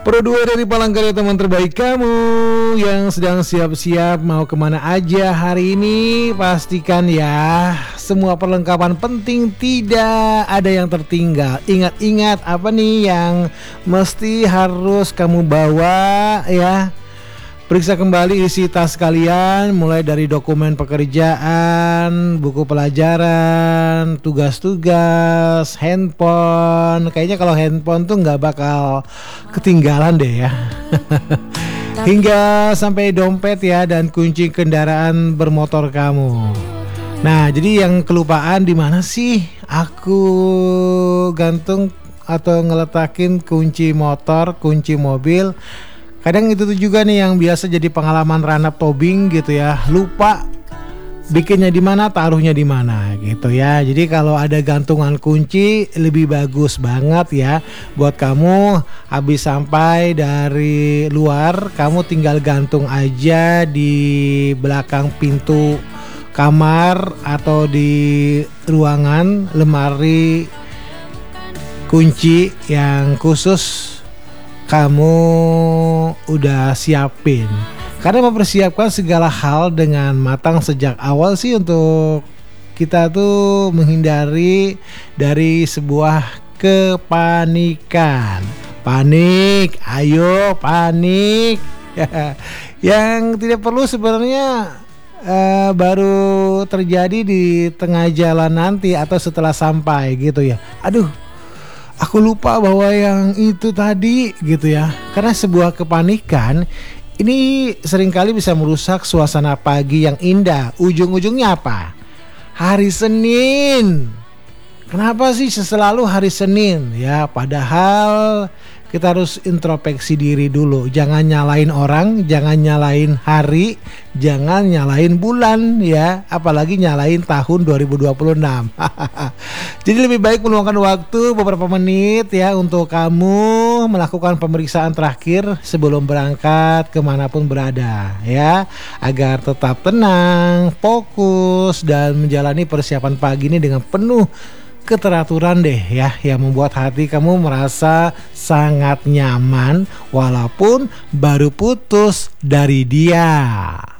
Pro 2 dari Palangkaraya, teman terbaik kamu yang sedang siap-siap mau kemana aja hari ini. Pastikan ya, semua perlengkapan penting, tidak ada yang tertinggal. Ingat-ingat apa nih yang mesti harus kamu bawa ya. Periksa kembali isi tas kalian, mulai dari dokumen pekerjaan, buku pelajaran, tugas-tugas, handphone. Kayaknya kalau handphone tuh nggak bakal ketinggalan deh ya. Hingga sampai dompet ya, dan kunci kendaraan bermotor kamu. Nah, jadi yang kelupaan di mana sih? Aku gantung atau ngeletakin kunci motor, kunci mobil. Kadang itu tuh juga nih yang biasa jadi pengalaman run-up tobing gitu ya. Lupa bikinnya di mana, taruhnya di mana gitu ya. Jadi kalau ada gantungan kunci lebih bagus banget ya. Buat kamu habis sampai dari luar, kamu tinggal gantung aja di belakang pintu kamar atau di ruangan, lemari kunci yang khusus kamu udah siapin. Karena mempersiapkan segala hal dengan matang sejak awal sih, untuk kita tuh menghindari dari sebuah kepanikan. Panik, ayo panik. Yang tidak perlu sebenarnya baru terjadi di tengah jalan nanti atau setelah sampai gitu ya. Aduh, aku lupa bahwa yang itu tadi gitu ya. Karena sebuah kepanikan ini seringkali bisa merusak suasana pagi yang indah. Ujung-ujungnya apa? Hari Senin. Kenapa sih selalu hari Senin ya? Padahal kita harus introspeksi diri dulu. Jangan nyalain orang, jangan nyalain hari, jangan nyalain bulan ya, apalagi nyalain tahun 2026. Jadi lebih baik meluangkan waktu beberapa menit ya untuk kamu melakukan pemeriksaan terakhir sebelum berangkat kemanapun berada ya, agar tetap tenang, fokus, dan menjalani persiapan pagi ini dengan penuh keteraturan deh ya, yang membuat hati kamu merasa sangat nyaman walaupun baru putus dari dia.